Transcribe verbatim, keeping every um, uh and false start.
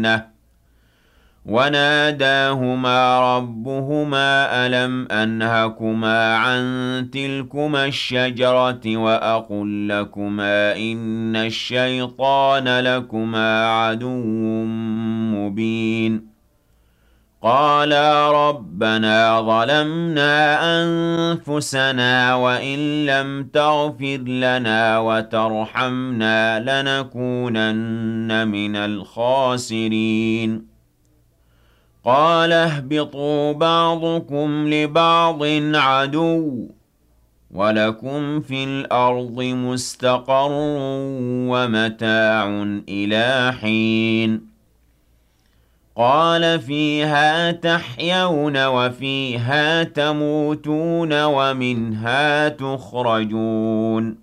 الْجَنَّةِ وَنَادَاهُمَا رَبُّهُمَا أَلَمْ أَنْهَكُمَا عَن تِلْكُمَا الشَّجَرَةِ وَأَقُل لَّكُمَا إِنَّ الشَّيْطَانَ لَكُمَا عَدُوٌّ مُّبِينٌ قَالَا رَبَّنَا ظَلَمْنَا أَنفُسَنَا وَإِن لَّمْ تَغْفِرْ لَنَا وَتَرْحَمْنَا لَنَكُونَنَّ مِنَ الْخَاسِرِينَ قَالَ اهْبِطُوا بَعْضُكُمْ لِبَعْضٍ عَدُوٌّ ۖ وَلَكُمْ فِي الْأَرْضِ مُسْتَقَرٌّ وَمَتَاعٌ إِلَىٰ حِينٍ قَالَ فِيهَا تَحْيَوْنَ وَفِيهَا تَمُوتُونَ وَمِنْهَا تُخْرَجُونَ